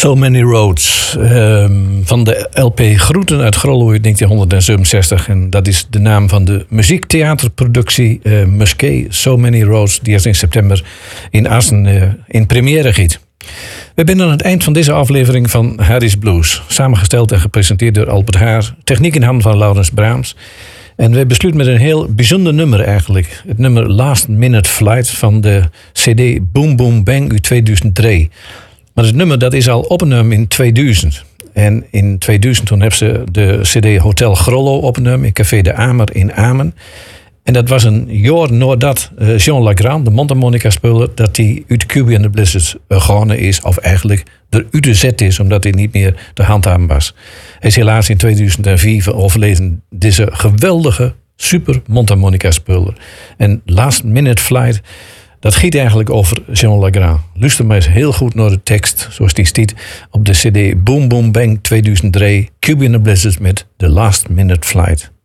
So Many Roads. Van de LP Groeten uit Grollo uit 1967. En dat is de naam van de muziektheaterproductie Musquet. So Many Roads, die is in september in Assen in première giet. We zijn aan het eind van deze aflevering van Harry's Blues. Samengesteld en gepresenteerd door Albert Haar. Techniek in handen van Laurens Braams. En we besluiten met een heel bijzonder nummer eigenlijk. Het nummer Last Minute Flight van de CD Boom Boom Bang uit 2003. Maar het nummer dat is al opgenomen in 2000. En in 2000 toen hebben ze de CD Hotel Grollo opgenomen in Café de Amer in Amen. En dat was een jaar nadat Jean Legrand, de mondharmonica-speler, dat hij uit Cuba and the Blizzards gegaan is, of eigenlijk eruit gezet is, omdat hij niet meer te handhaven was. Hij is helaas in 2004 overleden, deze geweldige, super mondharmonica-speler. En Last Minute Flight, dat giet eigenlijk over Jean Legrand. Luister maar eens heel goed naar de tekst, zoals die staat op de CD Boom Boom Bang 2003, Cuba and the Blizzards met The Last Minute Flight.